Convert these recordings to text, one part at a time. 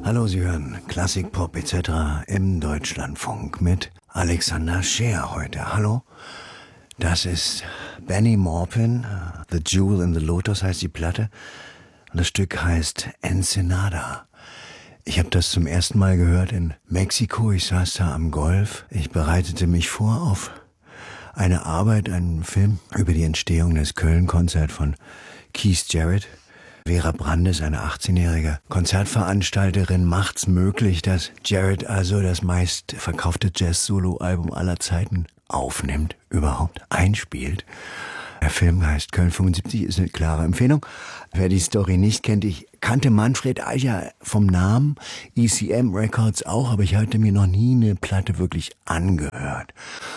Hallo, Sie hören Klassik, Pop etc. im Deutschlandfunk mit Alexander Scheer heute. Hallo, das ist Benny Maupin, The Jewel in the Lotus heißt die Platte. Und das Stück heißt Ensenada. Ich habe das zum ersten Mal gehört in Mexiko. Ich saß da am Golf. Ich bereitete mich vor auf eine Arbeit, einen Film über die Entstehung des Köln-Konzert von Keith Jarrett. Vera Brandes, eine 18-jährige Konzertveranstalterin, macht's möglich, dass Jarrett also das meistverkaufte Jazz-Solo-Album aller Zeiten aufnimmt, überhaupt einspielt. Der Film heißt Köln 75, ist eine klare Empfehlung. Wer die Story nicht kennt, ich kannte Manfred Eicher vom Namen, ECM Records auch, aber ich hatte mir noch nie eine Platte wirklich angehört.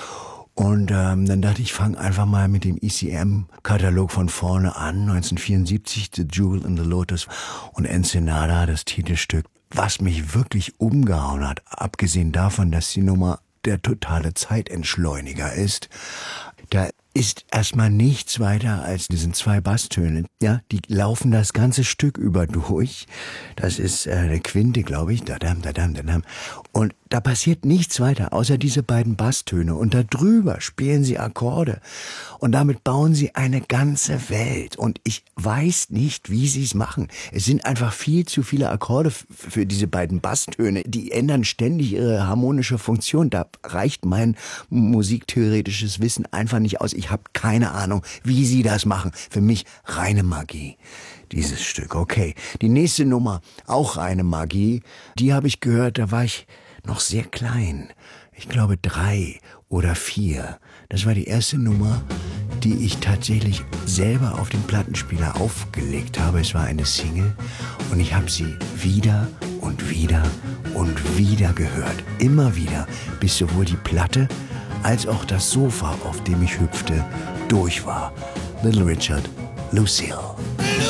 Und dann dachte ich, fange einfach mal mit dem ECM-Katalog von vorne an. 1974, The Jewel in the Lotus und Ensenada, das Titelstück. Was mich wirklich umgehauen hat, abgesehen davon, dass die Nummer der totale Zeitentschleuniger ist, da ist erstmal nichts weiter als diesen 2 Basstöne. Ja, die laufen das ganze Stück über durch. Das ist eine Quinte, glaube ich. Dadam, dadam, dadam. Und da passiert nichts weiter, außer diese beiden Basstöne. Und da drüber spielen sie Akkorde. Und damit bauen sie eine ganze Welt. Und ich weiß nicht, wie sie es machen. Es sind einfach viel zu viele Akkorde für diese beiden Basstöne. Die ändern ständig ihre harmonische Funktion. Da reicht mein musiktheoretisches Wissen einfach nicht aus. Ich habe keine Ahnung, wie sie das machen. Für mich reine Magie, dieses Stück. Okay, die nächste Nummer, auch reine Magie, die habe ich gehört, da war ich noch sehr klein. Ich glaube 3 oder 4. Das war die erste Nummer, die ich tatsächlich selber auf den Plattenspieler aufgelegt habe. Es war eine Single und ich habe sie wieder und wieder und wieder gehört. Immer wieder, bis sowohl die Platte als auch das Sofa, auf dem ich hüpfte, durch war. Little Richard, Lucille.